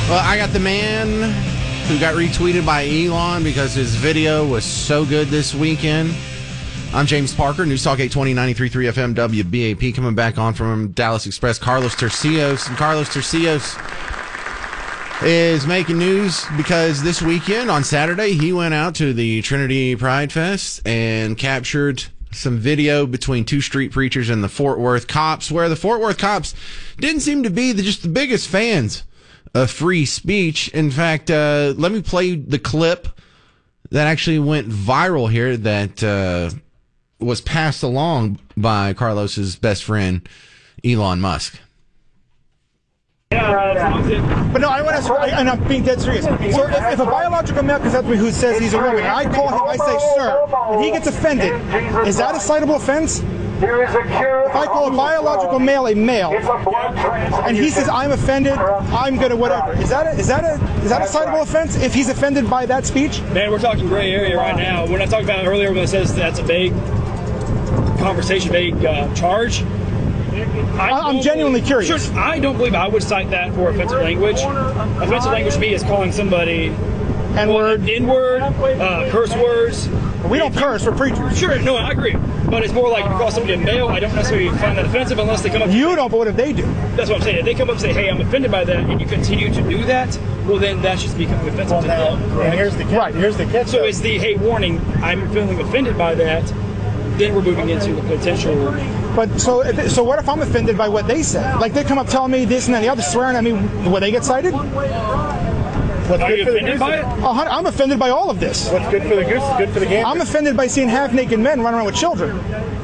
Well, I got the man who got retweeted by Elon because his video was so good this weekend. I'm James Parker, News Talk 820, 93.3 FM, WBAP, coming back on from Dallas Express, Carlos Tercios. And Carlos Tercios is making news because this weekend, on Saturday, he went out to the Trinity Pride Fest and captured some video between two street preachers and the Fort Worth cops, where the Fort Worth cops didn't seem to be just the biggest fans of free speech. In fact, let me play the clip that actually went viral here that was passed along by Carlos's best friend, Elon Musk. But no, I want to, and I'm being dead serious. So if a biological male comes up to me who says he's a woman, and I call him, I say, sir, and he gets offended, is that a citable offense? If I call a biological male a male, and he says I'm offended, I'm gonna whatever. Is that a citable offense if he's offended by that speech? Man, we're talking gray area right now. When I talked about it earlier, when it says that's a vague conversation, vague charge. I'm genuinely curious. Sure, I don't believe I would cite that for offensive language. Offensive language to me is calling somebody N-word, curse words. We don't curse, we're preachers. Sure, no, I agree. But it's more like you call somebody a male. I don't necessarily find that offensive unless they come up. You don't, but what if they do? That's what I'm saying. If they come up and say, hey, I'm offended by that, and you continue to do that, well, then that's just becoming offensive to them. And here's the catch. Here's the catch. So it's the, hey, warning, I'm feeling offended by that. Then we're moving into the potential. But so what if I'm offended by what they say? Like they come up telling me this and then the other, swearing at me, will they get cited? Are you offended by it? I'm offended by all of this. What's good for the goose is good for the gander. I'm offended by seeing half-naked men run around with children.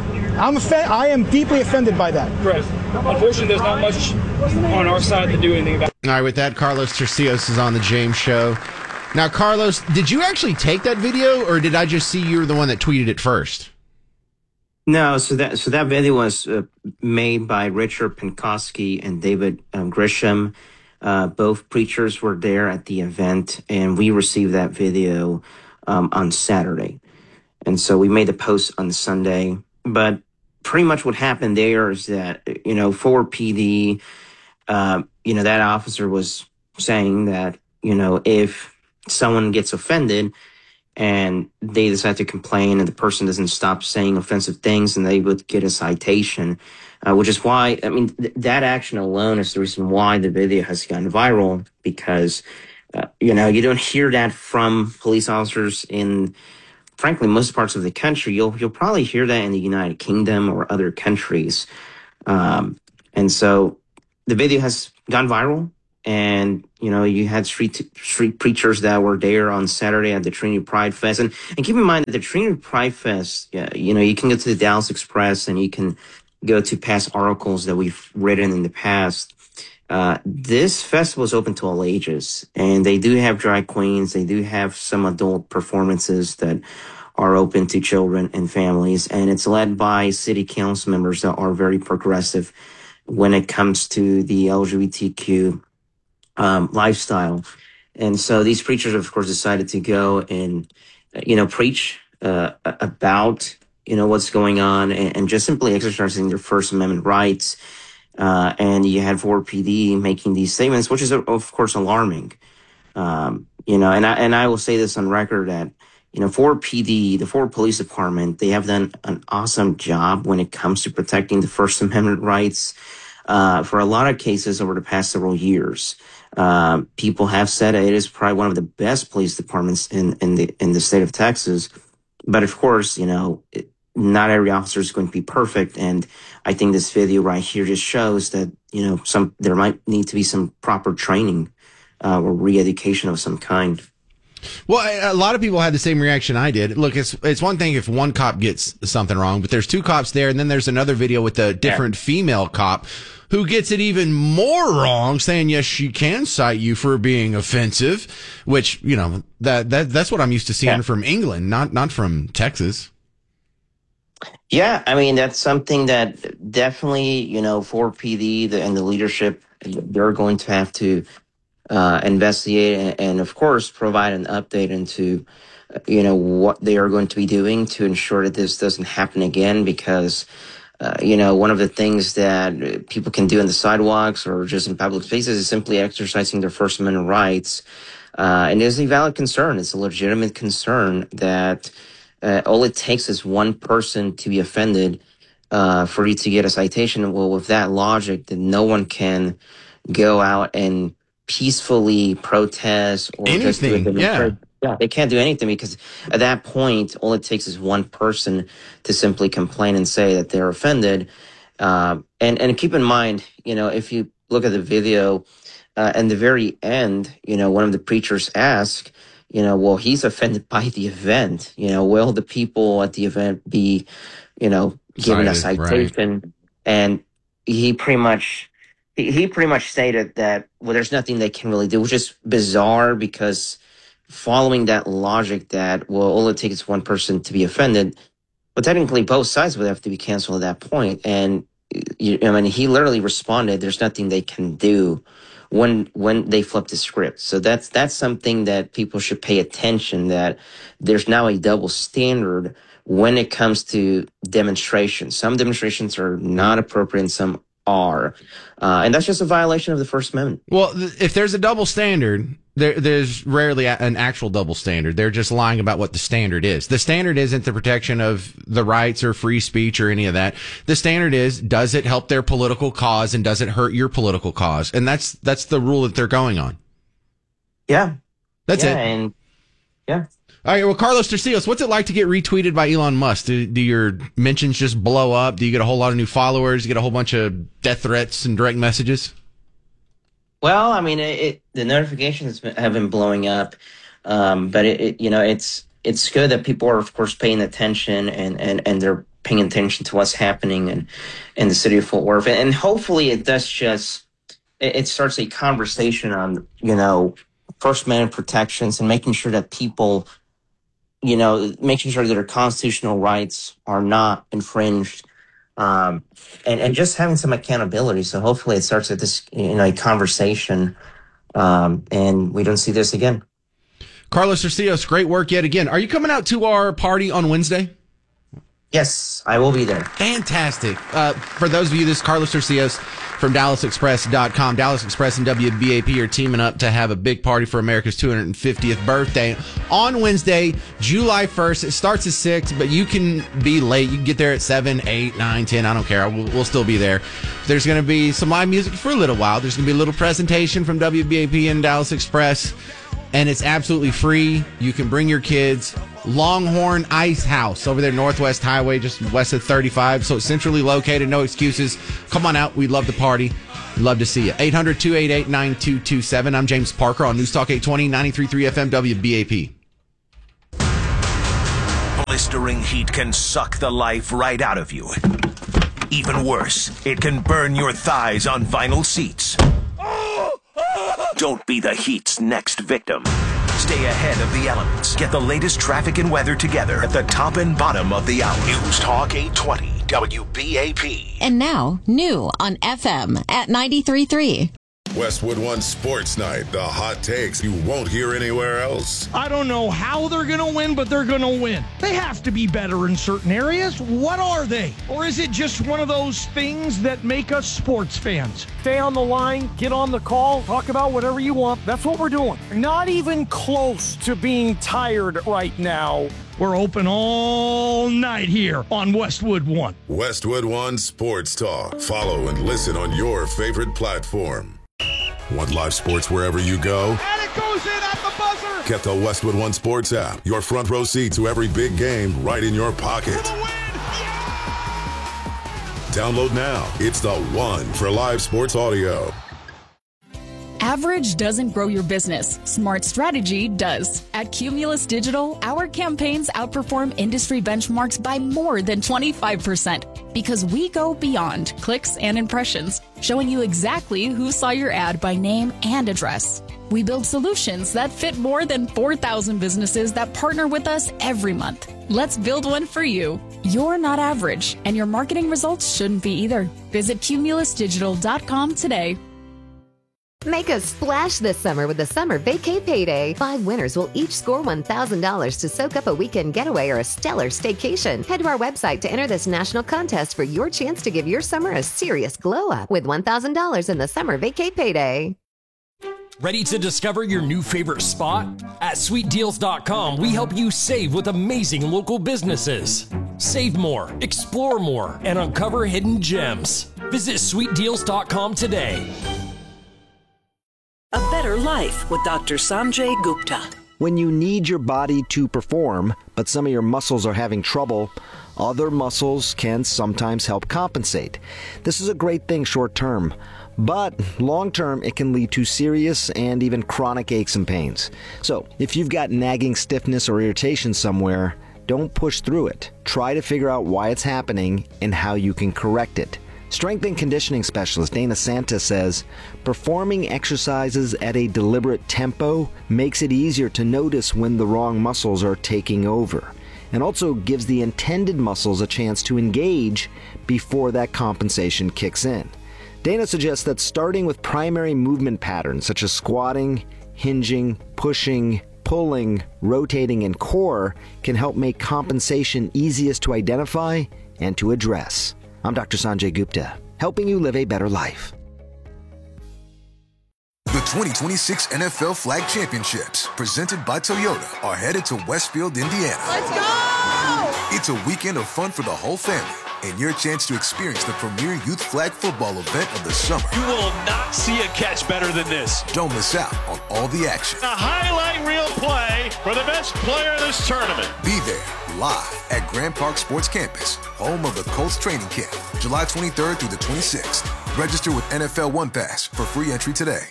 I am deeply offended by that. Correct. Unfortunately, there's not much on our side to do anything about it. All right, with that, Carlos Tercios is on the James Show. Now, Carlos, did you actually take that video, or did I just see you were the one that tweeted it first? No, so that video was made by Richard Pankowski and David Grisham. Both preachers were there at the event, and we received that video on Saturday. And so we made the post on Sunday. But pretty much what happened there is that, for PD, that officer was saying that, if someone gets offended and they decide to complain and the person doesn't stop saying offensive things, and they would get a citation, which is why, that action alone is the reason why the video has gone viral, because, you don't hear that from police officers in, frankly, most parts of the country. You'll probably hear that in the United Kingdom or other countries. And so the video has gone viral. And, you had street preachers that were there on Saturday at the Trinity Pride Fest. And keep in mind that the Trinity Pride Fest, you can go to the Dallas Express and you can go to past articles that we've written in the past. This festival is open to all ages, and they do have drag queens. They do have some adult performances that are open to children and families. And it's led by city council members that are very progressive when it comes to the LGBTQ lifestyle. And so these preachers, of course, decided to go and, preach about, what's going on and just simply exercising their First Amendment rights. And you had Fort PD making these statements, which is, of course, alarming. And I will say this on record that, Fort PD, the Fort Police Department, they have done an awesome job when it comes to protecting the First Amendment rights. For a lot of cases over the past several years, people have said it is probably one of the best police departments in the state of Texas. But of course, not every officer is going to be perfect. And I think this video right here just shows that, there might need to be some proper training, or re-education of some kind. Well, a lot of people had the same reaction I did. Look, it's one thing if one cop gets something wrong, but there's two cops there, and then there's another video with a different female cop who gets it even more wrong, saying, yes, she can cite you for being offensive, which, that's what I'm used to seeing from England, not from Texas. Yeah, that's something that definitely, Fort PD and the leadership, they're going to have to investigate and, of course, provide an update into, what they are going to be doing to ensure that this doesn't happen again, because one of the things that people can do in the sidewalks or just in public spaces is simply exercising their First Amendment rights. And it's a valid concern. It's a legitimate concern that all it takes is one person to be offended for you to get a citation. Well, with that logic, then no one can go out and peacefully protest or anything. Just do a demonstration. Yeah, they can't do anything because at that point, all it takes is one person to simply complain and say that they're offended. And keep in mind, if you look at the video, and the very end, one of the preachers asked, well, he's offended by the event. Will the people at the event be, given a citation? Right. And he pretty much stated that, well, there's nothing they can really do, which is bizarre because following that logic that, well, all it takes is one person to be offended, but technically both sides would have to be canceled at that point. And he literally responded, there's nothing they can do when they flip the script. So that's something that people should pay attention, that there's now a double standard when it comes to demonstrations. Some demonstrations are not appropriate and some are. And that's just a violation of the First Amendment. Well, if there's a double standard, there's rarely an actual double standard. They're just lying about what the standard is. The standard isn't the protection of the rights or free speech or any of that. The standard is, does it help their political cause and does it hurt your political cause? And that's the rule that they're going on. Yeah. That's it. And yeah. All right, well, Carlos Tercios, what's it like to get retweeted by Elon Musk? Do your mentions just blow up? Do you get a whole lot of new followers? Do you get a whole bunch of death threats and direct messages? Well, the notifications have been blowing up, but it's good that people are, of course, paying attention and they're paying attention to what's happening in the city of Fort Worth, and hopefully it starts a conversation on First Amendment protections and making sure that people, making sure that their constitutional rights are not infringed. And just having some accountability. So hopefully it starts with this, a conversation, and we don't see this again. Carlos Tercios, great work yet again. Are you coming out to our party on Wednesday? Yes, I will be there. Fantastic. For those of you, this is Carlos Tercios from DallasExpress.com. Dallas Express and WBAP are teaming up to have a big party for America's 250th birthday on Wednesday, July 1st. It starts at 6, but you can be late. You can get there at 7, 8, 9, 10. I don't care. We'll still be there. There's going to be some live music for a little while. There's going to be a little presentation from WBAP and Dallas Express, and it's absolutely free. You can bring your kids. Longhorn Ice House over there, Northwest Highway, just west of 35. So it's centrally located. No excuses. Come on out. We'd love to party. We'd love to see you. 800-288-9227. I'm James Parker on News Talk 820, 93.3 FM WBAP. Blistering heat can suck the life right out of you. Even worse, it can burn your thighs on vinyl seats. Don't be the heat's next victim. Stay ahead of the elements. Get the latest traffic and weather together at the top and bottom of the hour. News Talk 820 WBAP. And now, new on FM at 93.3. Westwood One Sports Night. The hot takes you won't hear anywhere else. I don't know how they're going to win, but they're going to win. They have to be better in certain areas. What are they? Or is it just one of those things that make us sports fans? Stay on the line, get on the call, talk about whatever you want. That's what we're doing. Not even close to being tired right now. We're open all night here on Westwood One. Westwood One Sports Talk. Follow and listen on your favorite platform. Want live sports wherever you go? And it goes in at the buzzer! Get the Westwood One Sports app. Your front row seat to every big game right in your pocket. Download now. It's the one for live sports audio. Average doesn't grow your business. Smart strategy does. At Cumulus Digital, our campaigns outperform industry benchmarks by more than 25% because we go beyond clicks and impressions, showing you exactly who saw your ad by name and address. We build solutions that fit more than 4,000 businesses that partner with us every month. Let's build one for you. You're not average, and your marketing results shouldn't be either. Visit cumulusdigital.com today. Make a splash this summer with the Summer Vacay Payday. 5 winners will each score $1,000 to soak up a weekend getaway or a stellar staycation. Head to our website to enter this national contest for your chance to give your summer a serious glow up with $1,000 in the Summer Vacay Payday. Ready to discover your new favorite spot? At sweetdeals.com, we help you save with amazing local businesses. Save more, explore more, and uncover hidden gems. Visit sweetdeals.com today. A better life with Dr. Sanjay Gupta. When you need your body to perform, but some of your muscles are having trouble, other muscles can sometimes help compensate. This is a great thing short term, but long term it can lead to serious and even chronic aches and pains. So if you've got nagging stiffness or irritation somewhere, don't push through it. Try to figure out why it's happening and how you can correct it. Strength and conditioning specialist Dana Santa says, performing exercises at a deliberate tempo makes it easier to notice when the wrong muscles are taking over, and also gives the intended muscles a chance to engage before that compensation kicks in. Dana suggests that starting with primary movement patterns such as squatting, hinging, pushing, pulling, rotating, and core can help make compensation easiest to identify and to address. I'm Dr. Sanjay Gupta, helping you live a better life. The 2026 NFL Flag Championships, presented by Toyota, are headed to Westfield, Indiana. Let's go! It's a weekend of fun for the whole family, and your chance to experience the premier youth flag football event of the summer. You will not see a catch better than this. Don't miss out on all the action. A highlight reel play for the best player of this tournament. Be there live at Grand Park Sports Campus, home of the Colts training camp, July 23rd through the 26th. Register with NFL One Pass for free entry today.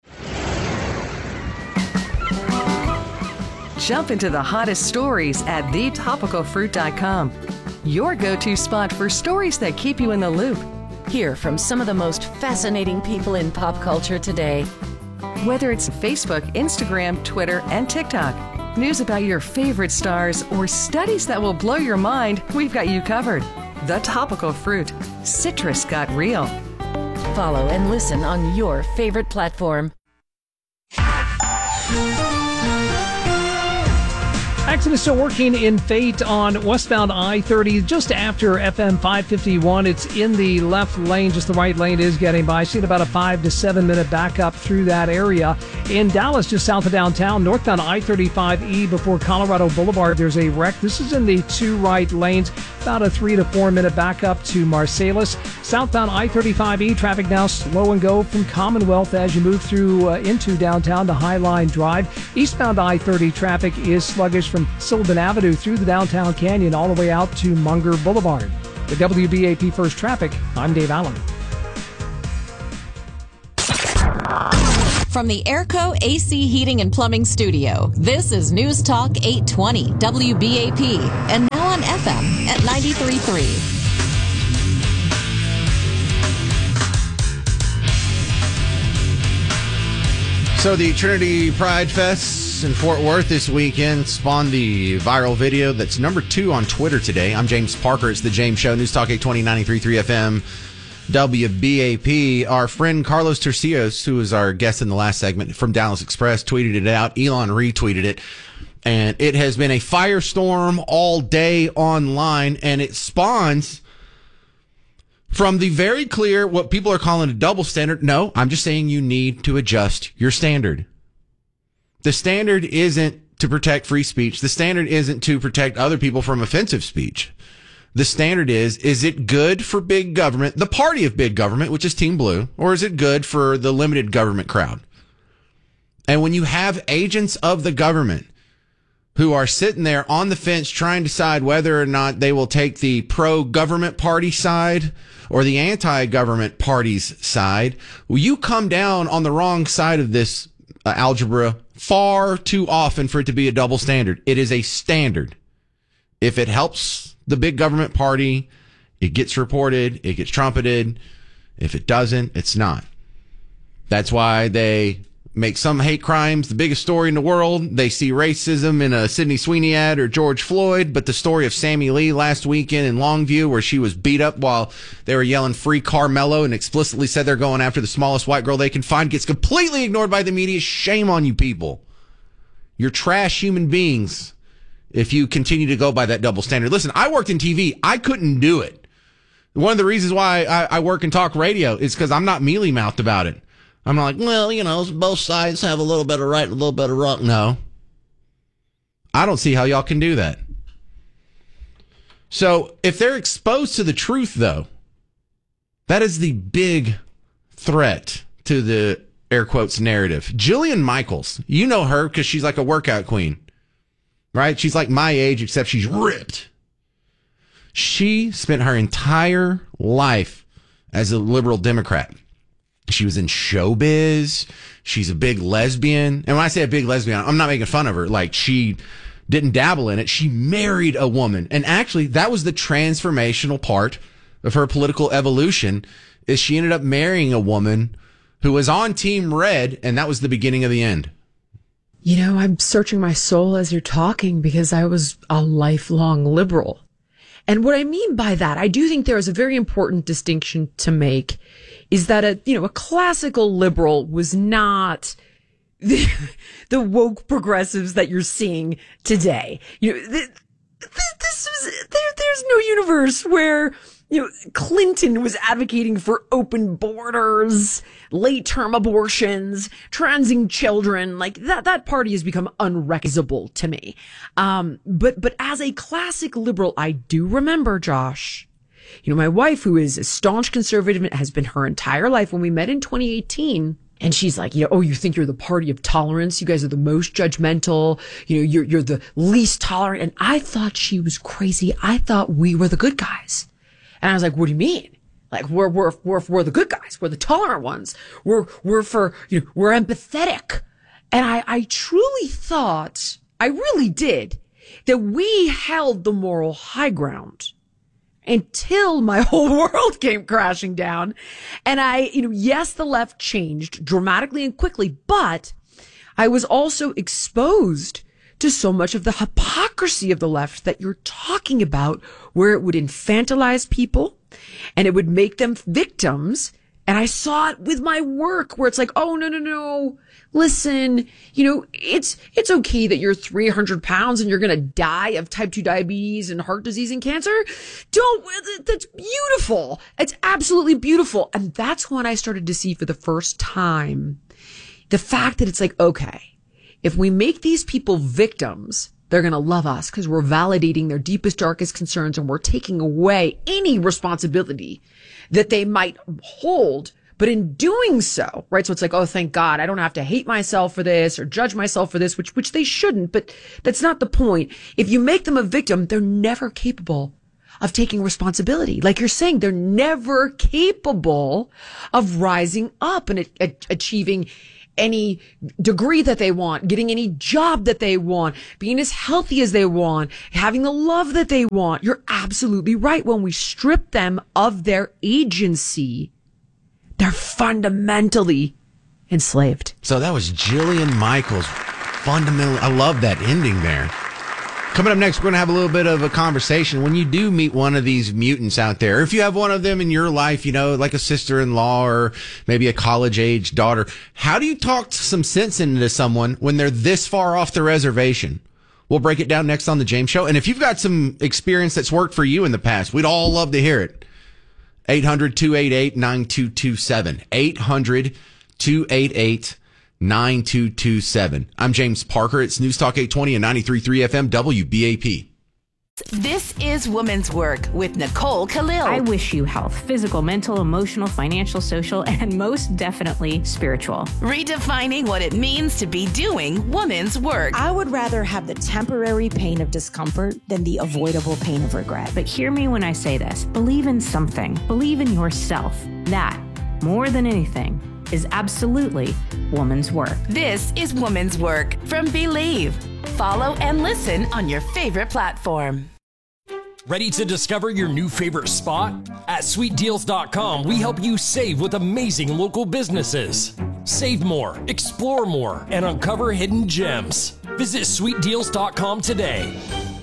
Jump into the hottest stories at thetopicalfruit.com. Your go-to spot for stories that keep you in the loop. Hear from some of the most fascinating people in pop culture today. Whether it's Facebook, Instagram, Twitter, and TikTok, news about your favorite stars, or studies that will blow your mind, we've got you covered. The Topical Fruit. Citrus got real. Follow and listen on your favorite platform. Accident still working in Fate on westbound I-30 just after FM 551. It's in the left lane, just the right lane is getting by. Seen about a 5 to 7 minute backup through that area. In Dallas, just south of downtown, northbound I-35E before Colorado Boulevard, there's a wreck. This is in the 2 right lanes. About a 3 to 4 minute backup to Marsalis. Southbound I-35E traffic now slow and go from Commonwealth as you move through into downtown to Highline Drive. Eastbound I-30 traffic is sluggish from Sylvan Avenue through the downtown canyon all the way out to Munger Boulevard. With WBAP First Traffic, I'm Dave Allen. From the Airco AC Heating and Plumbing Studio, this is News Talk 820 WBAP, and now on FM at 93.3. So the Trinity Pride Fest in Fort Worth this weekend spawned the viral video that's number 2 on Twitter today. I'm James Parker. It's The James Show, News Talk 820, 93.3 FM, WBAP. Our friend Carlos Tercios, who was our guest in the last segment from Dallas Express, tweeted it out. Elon retweeted it. And it has been a firestorm all day online, and it spawns from the very clear, what people are calling a double standard. No, I'm just saying you need to adjust your standard. The standard isn't to protect free speech. The standard isn't to protect other people from offensive speech. The standard is it good for big government, the party of big government, which is Team Blue, or is it good for the limited government crowd? And when you have agents of the government who are sitting there on the fence trying to decide whether or not they will take the pro-government party side or the anti-government party's side, well, you come down on the wrong side of this algebra far too often for it to be a double standard. It is a standard. If it helps the big government party, it gets reported, it gets trumpeted. If it doesn't, it's not. That's why they make some hate crimes the biggest story in the world. They see racism in a Sydney Sweeney ad or George Floyd. But the story of Sammy Lee last weekend in Longview, where she was beat up while they were yelling "Free Carmelo" and explicitly said they're going after the smallest white girl they can find, gets completely ignored by the media. Shame on you people. You're trash human beings if you continue to go by that double standard. Listen, I worked in TV. I couldn't do it. One of the reasons why I work and talk radio is because I'm not mealy-mouthed about it. I'm not like, well, both sides have a little bit of right and a little bit of wrong. No. I don't see how y'all can do that. So if they're exposed to the truth, though, that is the big threat to the air quotes narrative. Jillian Michaels, you know her because she's like a workout queen, right? She's like my age, except she's ripped. She spent her entire life as a liberal Democrat. She was in showbiz. She's a big lesbian. And when I say a big lesbian, I'm not making fun of her. Like, she didn't dabble in it. She married a woman. And actually, that was the transformational part of her political evolution, is she ended up marrying a woman who was on Team Red, and that was the beginning of the end. I'm searching my soul as you're talking because I was a lifelong liberal. And what I mean by that, I do think there is a very important distinction to make, is that a classical liberal was not the woke progressives that you're seeing today. There's no universe where Clinton was advocating for open borders, late-term abortions, transing children. Like that party has become unrecognizable to me. But as a classic liberal, I do remember, Josh, my wife, who is a staunch conservative, has been her entire life. When we met in 2018, and she's like, you think you're the party of tolerance? You guys are the most judgmental. You're the least tolerant. And I thought she was crazy. I thought we were the good guys. And I was like, what do you mean? Like, we're the good guys. We're the tolerant ones. We're empathetic. And I truly thought, I really did, that we held the moral high ground until my whole world came crashing down. And yes, the left changed dramatically and quickly, but I was also exposed to so much of the hypocrisy of the left that you're talking about, where it would infantilize people and it would make them victims. And I saw it with my work, where it's like, oh, no. Listen, it's okay that you're 300 pounds and you're going to die of type 2 diabetes and heart disease and cancer. That's beautiful. It's absolutely beautiful. And that's when I started to see for the first time the fact that it's like, okay, if we make these people victims, they're going to love us because we're validating their deepest, darkest concerns, and we're taking away any responsibility that they might hold. But in doing so, right? So it's like, oh, thank God, I don't have to hate myself for this or judge myself for this, which they shouldn't, but that's not the point. If you make them a victim, they're never capable of taking responsibility. Like you're saying, they're never capable of rising up and achieving any degree that they want, getting any job that they want, being as healthy as they want, having the love that they want. You're absolutely right. When we strip them of their agency, they're fundamentally enslaved. So that was Jillian Michaels. Fundamentally, I love that ending there. Coming up next, we're going to have a little bit of a conversation. When you do meet one of these mutants out there, if you have one of them in your life, like a sister-in-law or maybe a college-age daughter, how do you talk some sense into someone when they're this far off the reservation? We'll break it down next on The James Show. And if you've got some experience that's worked for you in the past, we'd all love to hear it. 800-288-9227. 800-288-9227. I'm James Parker. It's News Talk 820 and 93.3 FM WBAP. This is Women's Work with Nicole Khalil. I wish you health, physical, mental, emotional, financial, social, and most definitely spiritual. Redefining what it means to be doing women's work. I would rather have the temporary pain of discomfort than the avoidable pain of regret. But hear me when I say this. Believe in something. Believe in yourself. That, more than anything, is absolutely woman's work. This is Woman's Work from Believe. Follow and listen on your favorite platform. Ready to discover your new favorite spot? At sweetdeals.com, we help you save with amazing local businesses. Save more, explore more, and uncover hidden gems. Visit sweetdeals.com today.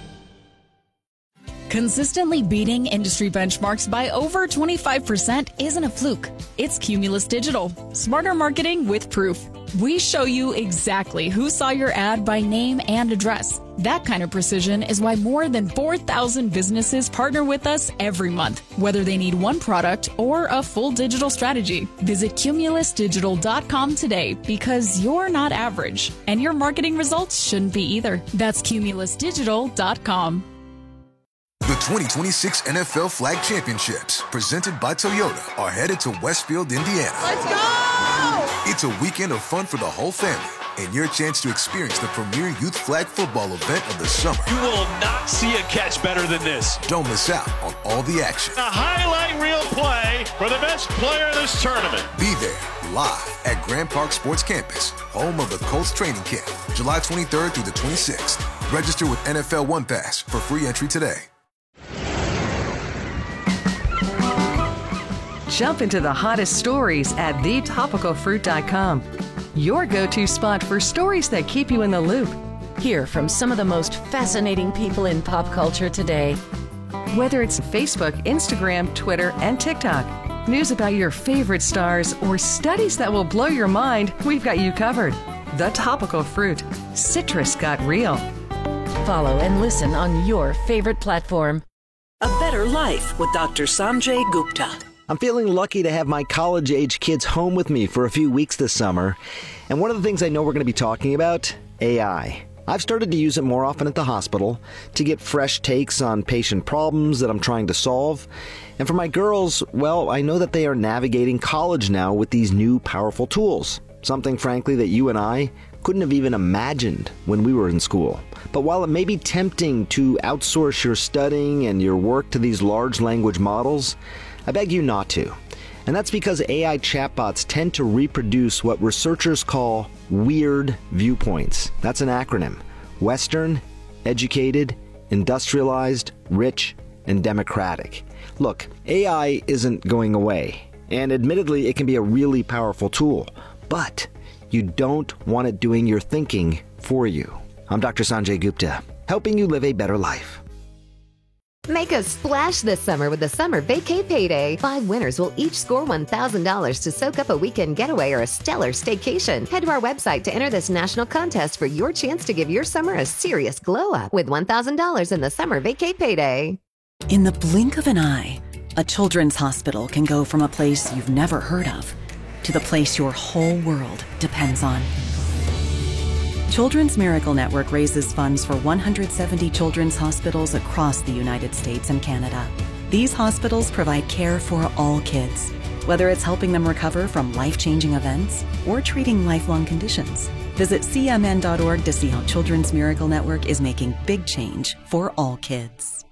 Consistently beating industry benchmarks by over 25% isn't a fluke. It's Cumulus Digital. Smarter marketing with proof. We show you exactly who saw your ad by name and address. That kind of precision is why more than 4,000 businesses partner with us every month, whether they need one product or a full digital strategy. Visit cumulusdigital.com today because you're not average, and your marketing results shouldn't be either. That's cumulusdigital.com. The 2026 NFL Flag Championships, presented by Toyota, are headed to Westfield, Indiana. Let's go! It's a weekend of fun for the whole family and your chance to experience the premier youth flag football event of the summer. You will not see a catch better than this. Don't miss out on all the action. A highlight reel play for the best player in this tournament. Be there live at Grand Park Sports Campus, home of the Colts training camp, July 23rd through the 26th. Register with NFL One Pass for free entry today. Jump into the hottest stories at thetopicalfruit.com. Your go-to spot for stories that keep you in the loop. Hear from some of the most fascinating people in pop culture today. Whether it's Facebook, Instagram, Twitter, and TikTok, news about your favorite stars, or studies that will blow your mind, we've got you covered. The Topical Fruit. Citrus got real. Follow and listen on your favorite platform. A Better Life with Dr. Sanjay Gupta. I'm feeling lucky to have my college-age kids home with me for a few weeks this summer. And one of the things I know we're going to be talking about, AI. I've started to use it more often at the hospital to get fresh takes on patient problems that I'm trying to solve. And for my girls, well, I know that they are navigating college now with these new powerful tools. Something, frankly, that you and I couldn't have even imagined when we were in school. But while it may be tempting to outsource your studying and your work to these large language models, I beg you not to. And that's because AI chatbots tend to reproduce what researchers call weird viewpoints. That's an acronym. Western, educated, industrialized, rich, and democratic. Look, AI isn't going away. And admittedly, it can be a really powerful tool. But you don't want it doing your thinking for you. I'm Dr. Sanjay Gupta, helping you live a better life. Make a splash this summer with the Summer Vacay Payday. 5 winners will each score $1,000 to soak up a weekend getaway or a stellar staycation. Head to our website to enter this national contest for your chance to give your summer a serious glow-up with $1,000 in the Summer Vacay Payday. In the blink of an eye, a children's hospital can go from a place you've never heard of to the place your whole world depends on. Children's Miracle Network raises funds for 170 children's hospitals across the United States and Canada. These hospitals provide care for all kids, whether it's helping them recover from life-changing events or treating lifelong conditions. Visit cmn.org to see how Children's Miracle Network is making big change for all kids.